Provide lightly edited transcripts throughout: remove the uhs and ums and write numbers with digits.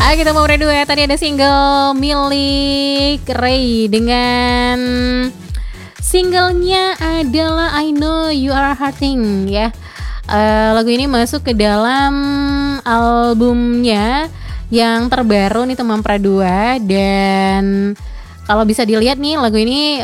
Kita mau berdua. Tadi ada single milik Ray dengan singlenya adalah I Know You Are Hurting ya. Lagu ini masuk ke dalam albumnya yang terbaru nih teman Pradua. Dan kalau bisa dilihat nih lagu ini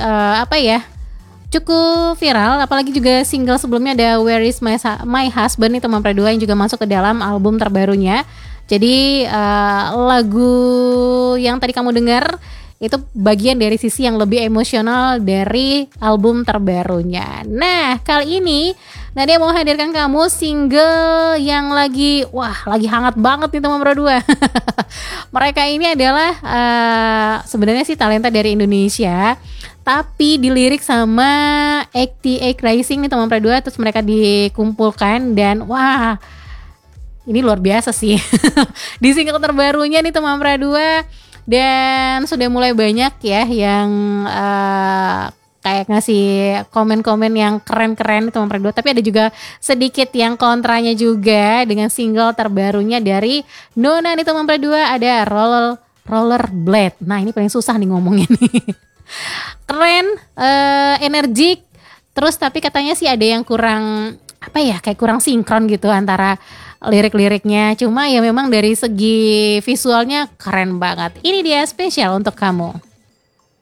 cukup viral, apalagi juga single sebelumnya ada Where Is My Husband nih teman Pradua yang juga masuk ke dalam album terbarunya. Jadi lagu yang tadi kamu dengar itu bagian dari sisi yang lebih emosional dari album terbarunya. Nah, kali ini Nadia mau hadirkan kamu single yang lagi hangat banget nih teman Pradua. Mereka ini adalah sebenarnya sih talenta dari Indonesia, tapi dilirik sama AT8 Rising nih teman Pradua, terus mereka dikumpulkan dan ini luar biasa sih. Di single terbarunya nih teman Pradua, dan sudah mulai banyak ya yang kayak ngasih komen-komen yang keren-keren teman Pradua, tapi ada juga sedikit yang kontranya juga dengan single terbarunya dari Nona nih teman Pradua, ada Rollerblade. Nah, ini paling susah nih ngomongnya nih. Keren, energik, terus tapi katanya sih ada yang kurang kayak kurang sinkron gitu antara lirik-liriknya. Cuma ya memang dari segi visualnya keren banget. Ini dia spesial untuk kamu.